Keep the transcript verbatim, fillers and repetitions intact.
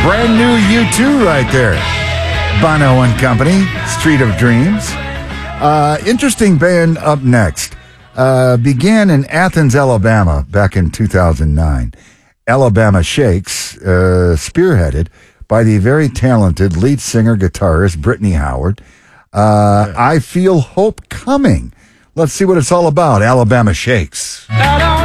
brand new U two right there. Bono and Company, Street of Dreams. Uh, interesting band up next. Uh, began in Athens, Alabama back in two thousand nine. Alabama Shakes, uh, spearheaded by the very talented lead singer guitarist Brittany Howard. Uh, I Feel Hope Coming. Let's see what it's all about. Alabama Shakes.